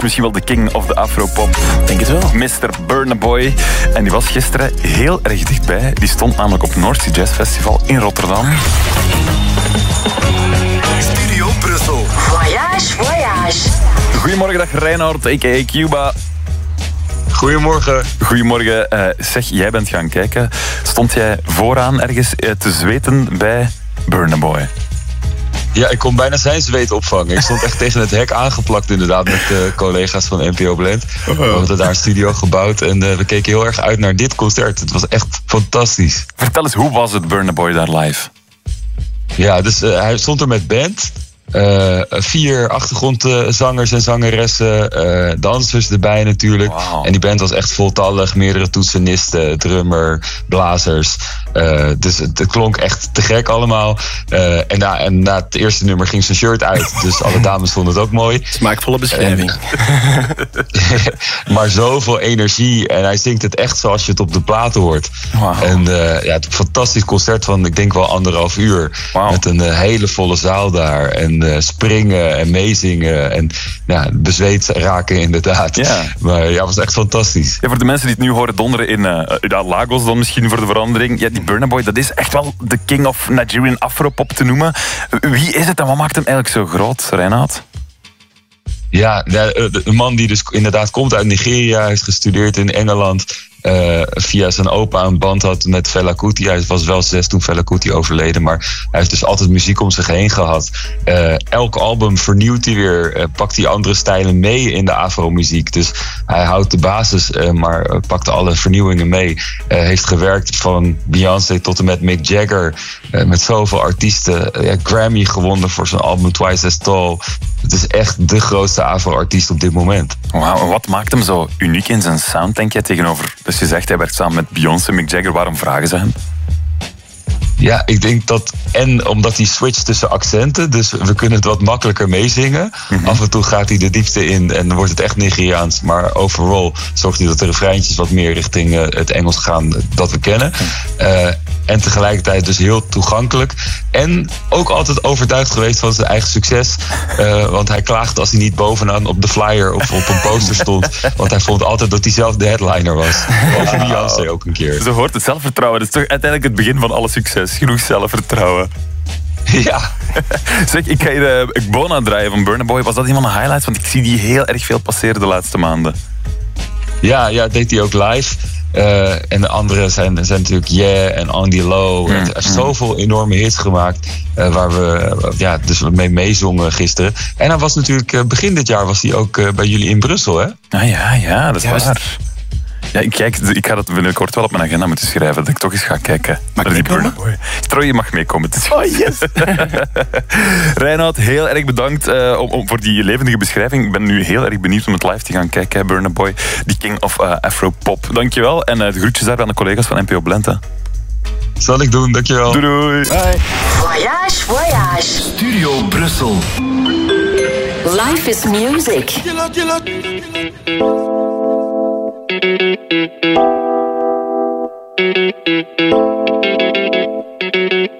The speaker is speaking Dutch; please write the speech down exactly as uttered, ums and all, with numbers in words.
is misschien wel de king of de afropop. Denk het wel. mister Burna Boy. En die was gisteren heel erg dichtbij. Die stond namelijk op het North Sea Jazz Festival in Rotterdam. Studio Brussel. Voyage, voyage. Goedemorgen, dag Reinhard, a k a. Cuba. Goedemorgen. Goedemorgen. Uh, zeg, jij bent gaan kijken. Stond jij vooraan ergens uh, te zweten bij Burna Boy? Ja, ik kon bijna zijn zweet opvangen. Ik stond echt tegen het hek aangeplakt inderdaad met de collega's van N P O Blend. We hadden daar een studio gebouwd en uh, we keken heel erg uit naar dit concert. Het was echt fantastisch. Vertel eens, hoe was het Burna Boy daar live? Ja, dus uh, hij stond er met band. Uh, vier achtergrondzangers en zangeressen, uh, dansers erbij natuurlijk. Wow. En die band was echt voltallig, meerdere toetsenisten, drummer, blazers. Uh, dus het, het klonk echt te gek allemaal. Uh, en, na, en na het eerste nummer ging zijn shirt uit, dus alle dames vonden het ook mooi. Smaakvolle beschrijving. En, maar zoveel energie en hij zingt het echt zoals je het op de platen hoort. Wow. En uh, ja, het fantastisch concert van ik denk wel anderhalf uur. Wow. Met een uh, hele volle zaal daar en Uh, springen en meezingen en ja, bezweet raken inderdaad. Ja. Maar ja, het was echt fantastisch. Ja, voor de mensen die het nu horen donderen in uh, Lagos dan misschien voor de verandering. Ja, die Burna Boy, dat is echt wel de king of Nigerian afropop te noemen. Wie is het en wat maakt hem eigenlijk zo groot, Reinhard? Ja, de, de man die dus inderdaad komt uit Nigeria, heeft gestudeerd in Engeland. Uh, via zijn opa een band had met Fela Kuti. Hij was wel zes toen Fela Kuti overleden, maar hij heeft dus altijd muziek om zich heen gehad. Uh, elk album vernieuwt hij weer, uh, pakt hij andere stijlen mee in de afromuziek. Dus hij houdt de basis, uh, maar uh, pakt alle vernieuwingen mee. Uh, heeft gewerkt van Beyoncé tot en met Mick Jagger. Uh, met zoveel artiesten. Uh, Grammy gewonnen voor zijn album Twice as Tall. Het is echt de grootste afro-artiest op dit moment. Wauw, wat maakt hem zo uniek in zijn sound, denk jij, tegenover... Dus je zegt, hij werkt samen met Beyoncé, Mick Jagger. Waarom vragen ze hem? Ja, ik denk dat... En omdat hij switcht tussen accenten. Dus we kunnen het wat makkelijker meezingen. Mm-hmm. Af en toe gaat hij de diepte in en dan wordt het echt Nigeriaans. Maar overal zorgt hij dat de refreintjes wat meer richting uh, het Engels gaan dat we kennen. Uh, en tegelijkertijd dus heel toegankelijk. En ook altijd overtuigd geweest van zijn eigen succes. Uh, want hij klaagde als hij niet bovenaan op de flyer of op een poster stond. Want hij vond altijd dat hij zelf de headliner was. Over Beyoncé ook een keer. Zo hoort het zelfvertrouwen. Dat is toch uiteindelijk het begin van alle succes. Genoeg zelfvertrouwen. Ja. Zeg, ik ga hier uh, Bona draaien van Burna Boy. Was dat een van de highlights? Want ik zie die heel erg veel passeren de laatste maanden. Ja, ja, dat deed hij ook live. Uh, en de andere zijn, zijn natuurlijk Yeah en On The Low. Mm, hij heeft mm. zoveel enorme hits gemaakt. Uh, waar we uh, ja, dus mee meezongen gisteren. En hij was natuurlijk uh, begin dit jaar was hij ook uh, bij jullie in Brussel, hè? Ah ja, ja, dat is Juist. waar. Ja, ik, kijk, ik ga dat binnenkort wel op mijn agenda moeten schrijven. Dat ik toch eens ga kijken. Mag ik meekomen? Troy, je mag meekomen. Het is oh yes! Reinhard, heel erg bedankt uh, om, om, voor die levendige beschrijving. Ik ben nu heel erg benieuwd om het live te gaan kijken. Burna Boy, die king of uh, Afropop. Dankjewel. En uh, de groetjes daar aan de collega's van N P O Blend. Hè. Zal ik doen, dankjewel. Doei doei. Bye. Voyage, voyage. Studio Brussel. Life is music. Killer, killer.